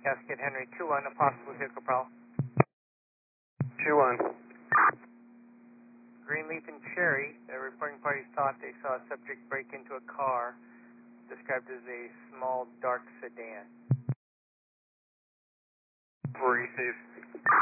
Gasket Henry 2-1, a possible vehicle problem. 2-1. Greenleaf and Cherry, the reporting parties thought they saw a subject break into a car, described as a small dark sedan. 4 receive.